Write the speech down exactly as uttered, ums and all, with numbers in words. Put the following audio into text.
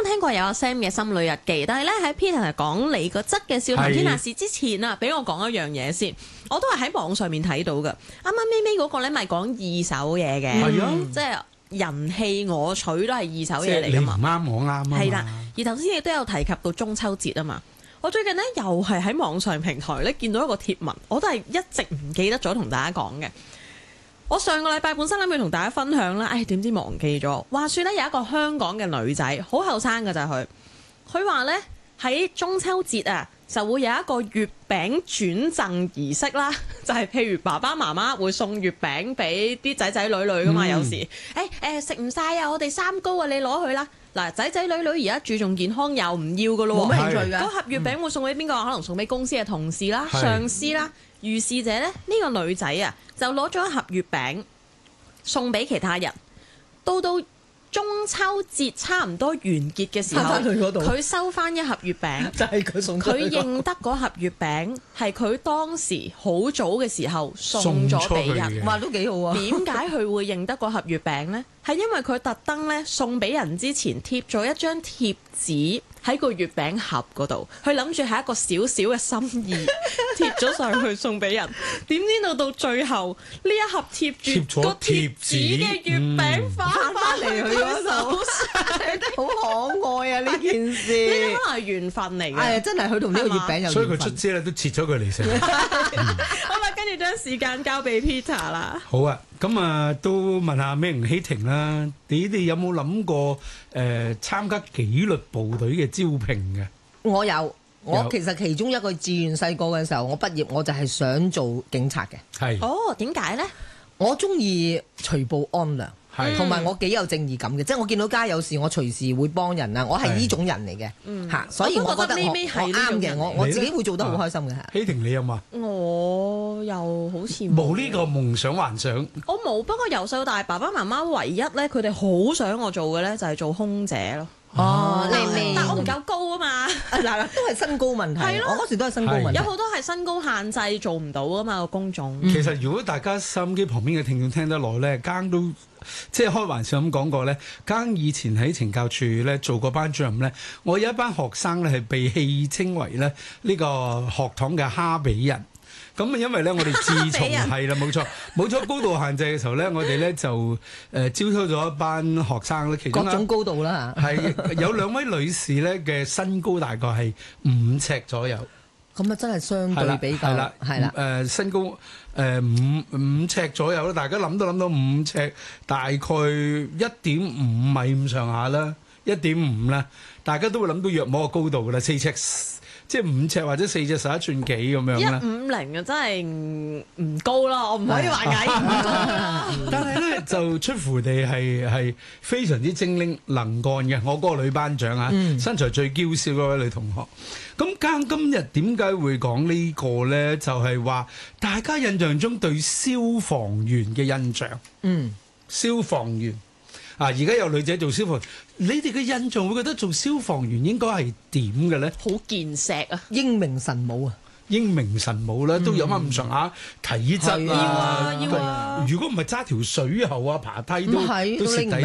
聽過有阿 Sam 嘅心旅日記，但係咧喺 Peter 講你個質嘅笑談天下事之前啊，俾我講一樣嘢先。我都係喺網上面睇到嘅。啱啱咪咪嗰個咧咪講二手嘢嘅， 係啊， 即係人棄我取都係二手嘢嚟㗎嘛。 你唔啱我啱啊嘛。 係啦，而頭先亦都有提及到中秋節啊嘛。我最近咧又係喺網上平台咧見到一個貼文，我都係一直唔記得咗同大家講嘅。我上個禮拜本身諗住同大家分享啦，唉點知忘記咗。話說咧有一個香港嘅女仔，好後生㗎咋佢。佢話咧喺中秋節啊，就會有一個月餅轉贈儀式啦，就係、是、譬如爸爸媽媽會送月餅俾啲仔仔女女㗎嘛，嗯、有時誒誒食唔晒啊，我哋三糕啊，你攞去啦。嗱，仔仔女女而家注重健康又唔要㗎咯喎，冇乜興趣㗎。嗰盒月餅會送俾邊個？嗯、可能送俾公司嘅同事啦、是上司啦。於是者咧，呢、這個女仔啊，就攞咗一盒月餅送俾其他人。到到中秋節差唔多完結嘅時候，佢收翻一盒月餅，就係佢送。佢認得嗰盒月餅係佢當時好早嘅時候送咗俾人，話都幾好啊！點解佢會認得嗰盒月餅呢？係因為佢特登咧送俾人之前貼咗一張貼紙喺個月餅盒嗰度，佢諗住係一個小小嘅心意貼咗上去送俾人。點知到到最後呢一盒貼住個貼紙嘅月餅翻翻嚟佢嗰手上， 好可愛啊！呢件事呢可能係緣分嚟嘅， 係真係佢同呢個月餅有緣分。 所以佢出姐咧都切咗佢嚟食。 好啦，跟住將時間交俾 Peter 啦。 好啊，咁啊都問下咩希婷啦，你哋有冇諗過誒、呃、參加紀律部隊嘅招聘嘅？ 我有，我其實其中一個志願細個嘅時候，我畢業我就係想做警察嘅。 係。 哦，點解呢？ 我中意除暴安良。同埋係我幾有正義感嘅，即係我見到街有事，我隨時會幫人啊！我係呢種人嚟嘅，嚇，所以我覺得我我啱嘅，我我自己會做得好開心嘅嚇。 希婷你有冇？ 我又好似冇呢個夢想幻想。 我冇，不過由細到大，爸爸媽媽唯一咧，佢哋好想我做嘅咧，就係做空姐咯。 哦， 但但我唔夠高啊嘛。 嗱嗱，都係身高問題。係咯，我嗰時都係身高問題。 有好多係身高限制做唔到啊嘛個工種。 其實如果大家收音機旁邊嘅聽眾聽得耐咧，更都即係開玩笑咁講過咧，更以前喺懲教處咧做過班主任咧，我有一班學生咧係被戲稱為咧呢個學堂嘅哈比人。咁啊，因為咧，我哋自從係啦，冇錯冇錯高度限制嘅時候咧，我哋咧就誒、呃、招收咗一班學生咧，其中各種高度啦嚇， 係有兩位女士咧嘅身高大概係五尺左右， 咁啊真係相對比較係啦係啦誒身高誒五五尺左右啦，大家諗都諗到五尺，大概一點五米咁上下啦，一點五啦，大家都會諗到約摸個高度噶啦，四尺。即係五尺或者四尺十一寸幾咁樣啦。 一五零啊，真係唔唔高啦，我唔可以話矮唔高。 但係咧就出乎地係係非常之精靈能幹嘅。我嗰個女班長啊，嗯、身材最嬌小嗰位女同學。咁今今日點解會講呢個咧？就係、是、話大家印象中對消防員嘅印象。嗯，消防員。啊！而家有女仔做消防員，你哋嘅印象會覺得做消防員應該係點嘅咧？ 好健碩啊， 英明神武啊， 英明神武咧，都有翻咁上下體質啊！ 要啊要啊！ 如果唔係揸條水喉啊、爬梯都都都蝕底